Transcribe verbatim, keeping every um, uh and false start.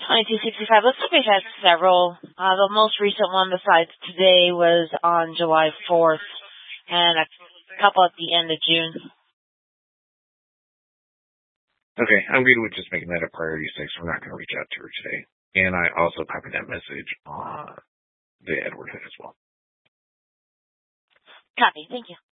nineteen sixty-five. Looks like we've had several. Uh, the most recent one besides today was on July fourth, and a couple at the end of June. Okay, I'm good with just making that a priority six. We're not going to reach out to her today. And I also copied that message on the Edward Hood as well. Copy. Thank you.